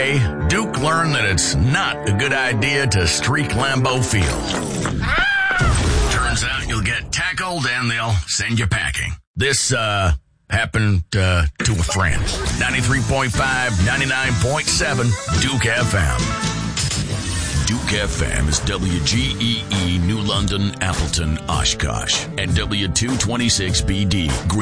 day, Duke learned that it's not a good idea to streak Lambeau Field. Turns out you'll get tackled and they'll send you packing. This, happened to a friend. 93.5, 99.7, Duke FM. Duke FM is WGEE, New London, Appleton, Oshkosh, and W226BD,